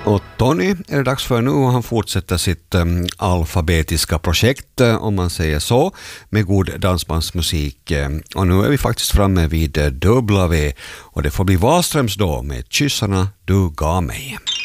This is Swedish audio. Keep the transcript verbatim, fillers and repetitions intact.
Och Tony är det dags för nu och han fortsätter sitt um, alfabetiska projekt, uh, om man säger så, med god dansbandsmusik. Uh, och nu är vi faktiskt framme vid uh, W och det får bli Wahlströms då med Kyssarna du gav mig.